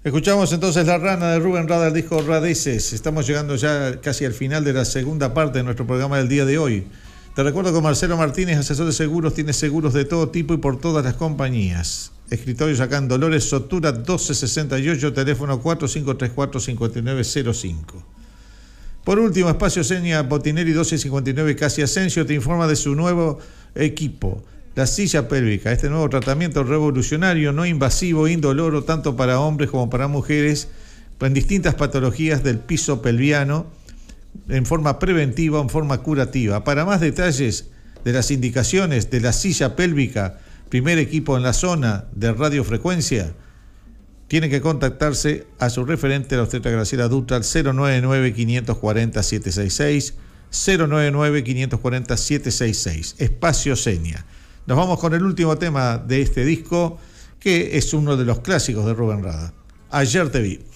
Escuchamos entonces La Rana de Rubén Rada, el disco Radeces. Estamos llegando ya casi al final de la segunda parte de nuestro programa del día de hoy. Te recuerdo que Marcelo Martínez, asesor de seguros, tiene seguros de todo tipo y por todas las compañías. Escritorios acá en Dolores Sotura 1268, teléfono 4534-5905. Por último, Espacio Seña Botineri 1259 Casi Asensio te informa de su nuevo equipo. La silla pélvica, este nuevo tratamiento revolucionario, no invasivo, indoloro, tanto para hombres como para mujeres, en distintas patologías del piso pelviano, en forma preventiva o en forma curativa. Para más detalles de las indicaciones de la silla pélvica, primer equipo en la zona de radiofrecuencia, tiene que contactarse a su referente, la obstetra Graciela Dutra, al 099-540-766, 099-540-766, Espacio Seña. Nos vamos con el último tema de este disco, que es uno de los clásicos de Rubén Rada. Ayer te vi.